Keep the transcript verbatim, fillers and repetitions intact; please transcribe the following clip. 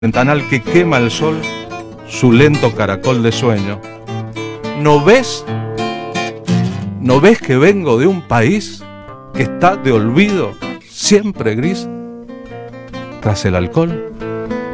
ventanal que quema el sol su lento caracol de sueño. ¿No ves? ¿No ves que vengo de un país que está de olvido, siempre gris, tras el alcohol?